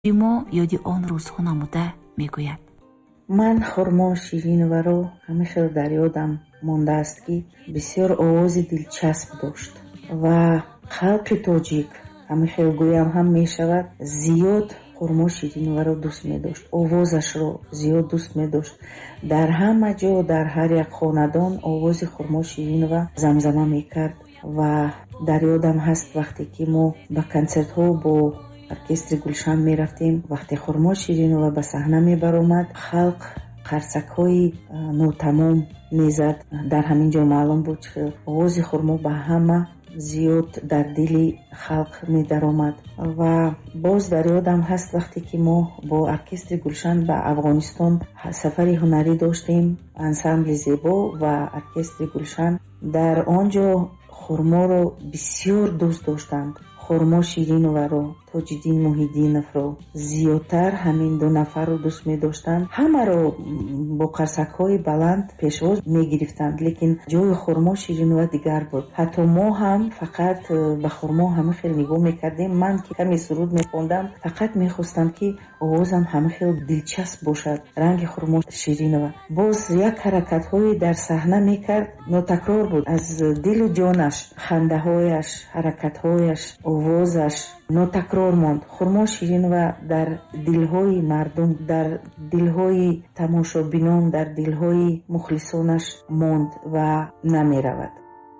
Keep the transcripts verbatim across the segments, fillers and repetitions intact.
мо ёди он рӯзҳо намуда мегӯяд: ман хурмо ширинованро ҳамехел дар ёдам мондааст, ки бисёр овози дилчасп дошт ва халқи тоҷик, ҳамехел гӯям ҳам мешавад, зиёд хурмо ширинованро дӯст медошт, овозашро зиёд дӯст медошт. дар ҳама ҷо, дар ҳар як хонадон овози хурмо ширинова замзама мекард ва дар ёдам ҳаст вақте ки мо ба консертҳо бо оркестри Гулшан мерафтем, вақте хурмо ширинова ба саҳна мебаромад, халқ қарсакҳои нотамом мезад. дар ҳамин ҷо маълум буд ки овози хурмо ба ҳама зиёд дар дили халқ медаромад. ва боз дар ёдам ҳаст вақте ки мо бо оркестри Гулшан ба Афғонистон сафари ҳунарӣ доштем, ансамбли Зебо ва оркестри Гулшан. дар он ҷо хурморо бисёр дӯст доштанд. хурмо ширинованро, Тоҷиддин Муҳиддиновро зиёдтар ҳамин ду нафарро дӯст медоштанд. ҳамаро бо қарсакҳои баланд пешвоз мегирифтанд, лекин ҷои хурмо ширинова дигар буд. ҳатто мо ҳам фақат ба хурмо ҳамахел нигоҳ мекардем. ман ки каме суруд мехондам, фақат мехостам ки овозам ҳамахел дилчасп бошад, ранги хурмо ширинова. боз як ҳаракатҳои дар саҳна мекард, нотакрор буд. аз дилу ҷонаш, хандаҳояш, ҳаракатҳояш, овозаш нотакрор монд. хурмо ширинова дар дилҳои мардум, дар дилҳои тамошобинон, дар дилҳои мухлисонаш монд ва намеравад.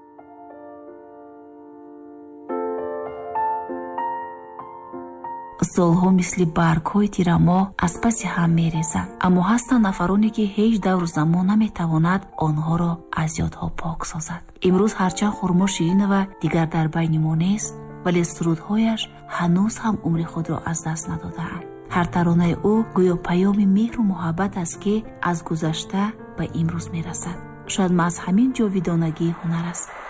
солҳо мисли баргҳои тирамоҳ аз паси ҳам мерезанд, аммо ҳастанд нафароне ки ҳеҷ давру замон наметавонад онҳоро аз ёдҳо пок созад. имрӯз ҳарчанд хурмо ширинова дигар дар байни мо нест, вале сурудҳояш ҳанӯз ҳам умри худро аз даст надодаанд. ҳар таронаи ӯ гӯё паёми меҳру муҳаббат аст, ки аз гузашта ба имрӯз мерасад. шояд маҳз ҳамин ҷовидонагии ҳунар аст.